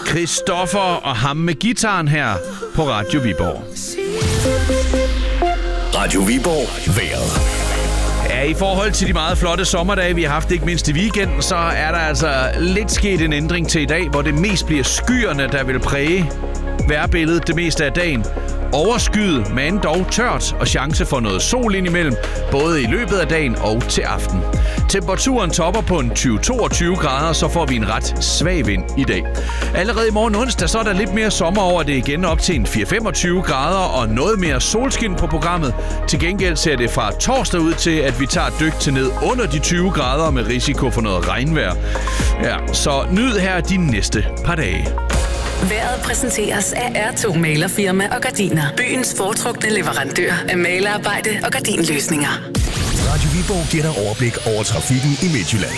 Christoffer og ham med gitaren her på Radio Viborg. Radio Viborg vejret. Ja, i forhold til de meget flotte sommerdage, vi har haft, ikke mindst i weekenden, så er der altså lidt sket en ændring til i dag, hvor det mest bliver skyerne, der vil præge vejrbilledet det meste af dagen. Overskyet, men dog tørt og chance for noget sol indimellem, både i løbet af dagen og til aften. Temperaturen topper på en 20-22 grader, så får vi en ret svag vind i dag. Allerede i morgen onsdag, så er der lidt mere sommer over det igen op til en 4-25 grader og noget mere solskin på programmet. Til gengæld ser det fra torsdag ud til, at vi tager et dyk til ned under de 20 grader med risiko for noget regnvejr. Ja, så nyd her de næste par dage. Vejret præsenteres af R2 Malerfirma og Gardiner. Byens foretrukne leverandør af malerarbejde og gardinløsninger. Radio Viborg giver dig overblik over trafikken i Midtjylland.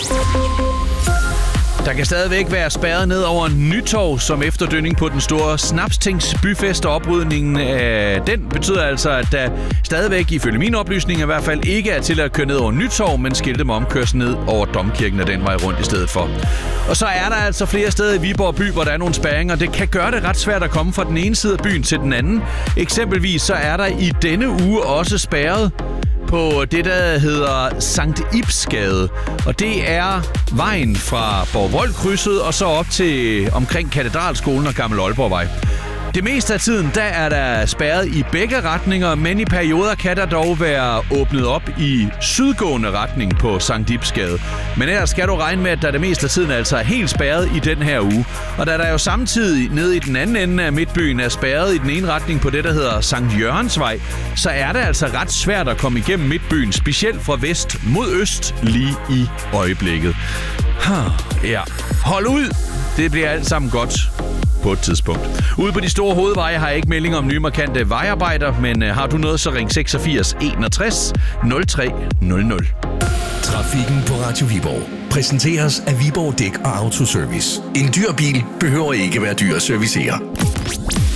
Der kan stadigvæk være spærret ned over Nytorv som efterdønning på den store Snapstings byfest, og oprydningen af den betyder altså, at der stadigvæk, ifølge mine oplysninger i hvert fald, ikke er til at køre ned over Nytorv, men skilte med omkørsel ned over Domkirken og den vej rundt i stedet for. Og så er der altså flere steder i Viborg by, hvor der er nogle spærringer. Det kan gøre det ret svært at komme fra den ene side af byen til den anden. Eksempelvis så er der i denne uge også spærret på det, der hedder Sankt Ibsgade. Og det er vejen fra Borgvold-krydset og så op til omkring Katedralskolen og Gammel Aalborgvej. Det meste af tiden, der er der spærret i begge retninger, men i perioder kan der dog være åbnet op i sydgående retning på Sankt Ibsgade. Men ellers skal du regne med, at der det meste af tiden altså er helt spærret i den her uge. Og da der jo samtidig nede i den anden ende af midtbyen er spærret i den ene retning på det, der hedder Sankt Jørgensvej, så er det altså ret svært at komme igennem midtbyen, specielt fra vest mod øst lige i øjeblikket. Ja, hold ud! Det bliver alt sammen godt på et tidspunkt. Ude på de store hovedveje har jeg ikke meldinger om nye markante vejarbejder, men har du noget, så ring 86 61 03 00. Trafikken på Radio Viborg præsenteres af Viborg Dæk og Autoservice. En dyr bil behøver ikke være dyr at servicere.